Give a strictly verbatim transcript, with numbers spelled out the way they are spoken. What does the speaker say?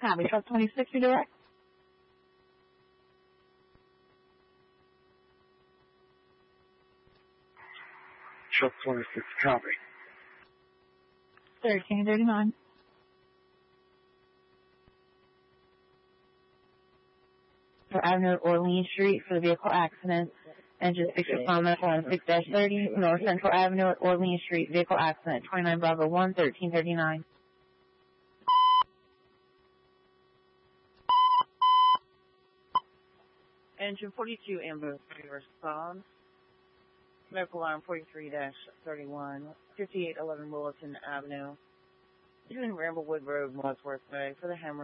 Copy. Truck twenty-six, you direct? Truck twenty-six, copy. thirteen thirty-nine. Avenue at Orleans Street for the vehicle accident. Engine picture comment one six thirty, North Central Avenue at Orleans Street, vehicle accident, twenty-nine Bravo one, thirteen thirty-nine. Engine forty-two, ambulance respond. Medical line forty-three thirty-one, fifty-eight eleven Williston Avenue. Between Ramblewood Road and Wadsworth Way for the hemorrhage.